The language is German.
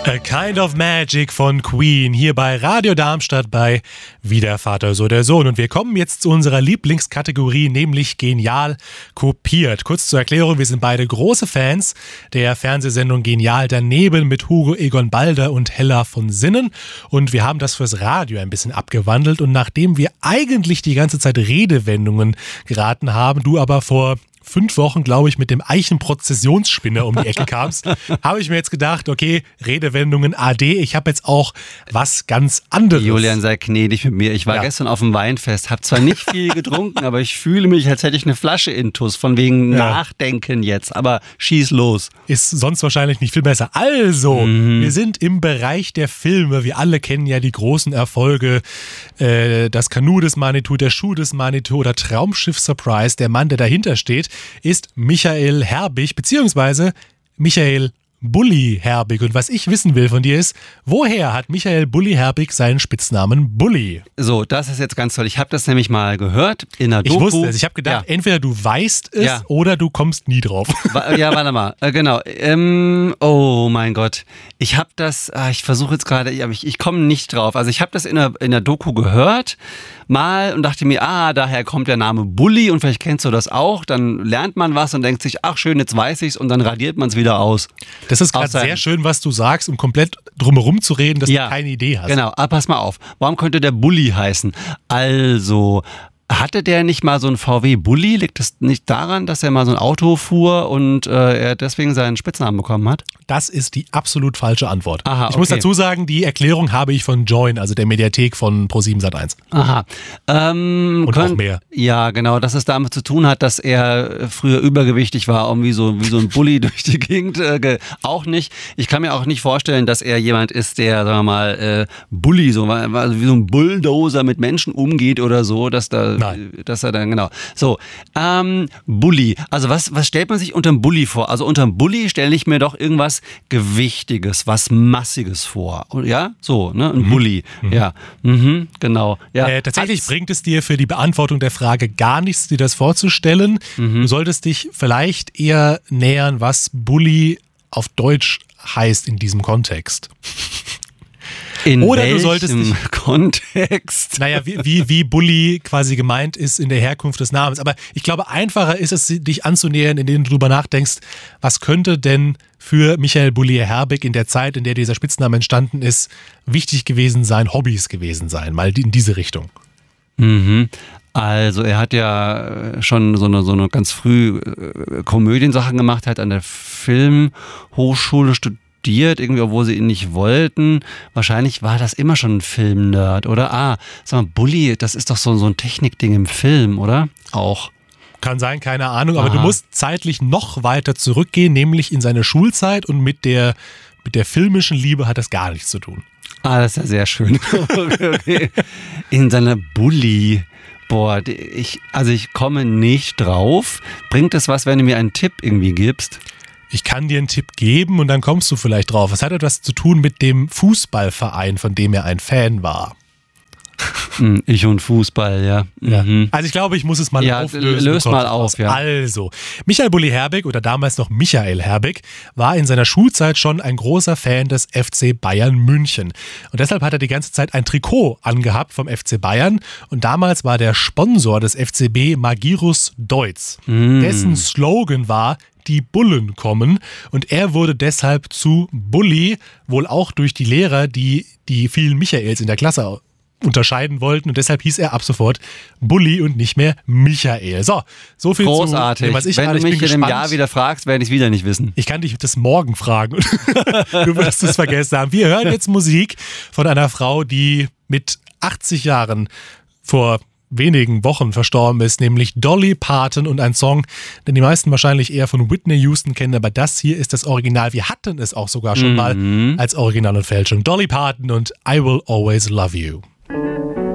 A Kind of Magic von Queen hier bei Radio Darmstadt bei Wie der Vater, so der Sohn. Und wir kommen jetzt zu unserer Lieblingskategorie, nämlich Genial kopiert. Kurz zur Erklärung, wir sind beide große Fans der Fernsehsendung Genial daneben mit Hugo Egon Balder und Hella von Sinnen. Und wir haben das fürs Radio ein bisschen abgewandelt. Und nachdem wir eigentlich die ganze Zeit Redewendungen geraten haben, du aber vor 5 Wochen, glaube ich, mit dem Eichenprozessionsspinner um die Ecke kamst, habe ich mir jetzt gedacht, okay, Redewendungen AD, ich habe jetzt auch was ganz anderes. Julian, sei gnädig mit mir. Ich war gestern auf dem Weinfest, habe zwar nicht viel getrunken, aber ich fühle mich, als hätte ich eine Flasche intus, von wegen Nachdenken jetzt, aber schieß los. Ist sonst wahrscheinlich nicht viel besser. Also, wir sind im Bereich der Filme. Wir alle kennen ja die großen Erfolge, das Kanu des Manitou, der Schuh des Manitou oder Traumschiff Surprise. Der Mann, der dahinter steht, ist Michael Herbig, beziehungsweise Michael Bully Herbig. Und was ich wissen will von dir ist, woher hat Michael Bully Herbig seinen Spitznamen Bully? So, das ist jetzt ganz toll. Ich habe das nämlich mal gehört in einer Doku. Ich wusste es. Ich habe gedacht, entweder du weißt es oder du kommst nie drauf. Ja, warte mal. Genau. Oh mein Gott. Ich habe das, ich versuche jetzt gerade, ich komme nicht drauf. Also ich habe das in der Doku gehört mal und dachte mir, daher kommt der Name Bully und vielleicht kennst du das auch. Dann lernt man was und denkt sich, ach schön, jetzt weiß ich's und dann radiert man es wieder aus. Das ist gerade sehr schön, was du sagst, um komplett drumherum zu reden, dass du keine Idee hast. Genau, aber pass mal auf. Warum könnte der Bully heißen? Also, hatte der nicht mal so einen VW Bully? Liegt es nicht daran, dass er mal so ein Auto fuhr und er deswegen seinen Spitznamen bekommen hat? Das ist die absolut falsche Antwort. Aha, ich muss dazu sagen, die Erklärung habe ich von Join, also der Mediathek von Pro7 Sat.1. Aha. Und auch mehr. Ja, genau, dass es damit zu tun hat, dass er früher übergewichtig war, irgendwie so wie so ein Bully durch die Gegend. Auch nicht. Ich kann mir auch nicht vorstellen, dass er jemand ist, der, sagen wir mal, Bully, so wie so ein Bulldozer mit Menschen umgeht oder so, dass er dann, genau. So, Bully. Also was stellt man sich unter einem Bully vor? Also unter einem Bully stelle ich mir doch irgendwas Gewichtiges, was Massiges vor. Ja, so, ne? Ein Bully. Ja, genau. Ja. Tatsächlich bringt es dir für die Beantwortung der Frage gar nichts, dir das vorzustellen. Du solltest dich vielleicht eher nähern, was Bully auf Deutsch heißt in diesem Kontext. Oder du solltest dich Kontext. Naja, wie Bully quasi gemeint ist in der Herkunft des Namens. Aber ich glaube, einfacher ist es, dich anzunähern, indem du drüber nachdenkst, was könnte denn für Michael Bully Herbig in der Zeit, in der dieser Spitzname entstanden ist, wichtig gewesen sein, Hobbys gewesen sein, mal in diese Richtung. Also er hat ja schon so eine ganz früh Komödiensachen gemacht, hat an der Filmhochschule studiert, irgendwie, obwohl sie ihn nicht wollten. Wahrscheinlich war das immer schon ein Film-Nerd, oder? Sag mal, Bully, das ist doch so ein Technikding im Film, oder? Auch. Kann sein, keine Ahnung, aber du musst zeitlich noch weiter zurückgehen, nämlich in seine Schulzeit und mit der filmischen Liebe hat das gar nichts zu tun. Das ist ja sehr schön. Okay. In seiner Bully. Boah, ich komme nicht drauf. Bringt es was, wenn du mir einen Tipp irgendwie gibst? Ich kann dir einen Tipp geben und dann kommst du vielleicht drauf. Es hat etwas zu tun mit dem Fußballverein, von dem er ein Fan war. Ich und Fußball, ja. Also ich glaube, ich muss es mal auflösen. Löst mal auf, ja. Also, Michael Bully Herbig oder damals noch Michael Herbig war in seiner Schulzeit schon ein großer Fan des FC Bayern München. Und deshalb hat er die ganze Zeit ein Trikot angehabt vom FC Bayern. Und damals war der Sponsor des FCB Magirus Deutz. Dessen Slogan war: Die Bullen kommen, und er wurde deshalb zu Bully, wohl auch durch die Lehrer, die vielen Michaels in der Klasse unterscheiden wollten, und deshalb hieß er ab sofort Bully und nicht mehr Michael. So viel großartig. zu dem, was ich Wenn gerade. du mich in einem Jahr wieder fragst, werde ich es wieder nicht wissen. Ich kann dich das morgen fragen. Du wirst es vergessen haben. Wir hören jetzt Musik von einer Frau, die mit 80 Jahren vor wenigen Wochen verstorben ist, nämlich Dolly Parton, und ein Song, den die meisten wahrscheinlich eher von Whitney Houston kennen, aber das hier ist das Original. Wir hatten es auch sogar schon mal als Original und Fälschung. Dolly Parton und I Will Always Love You.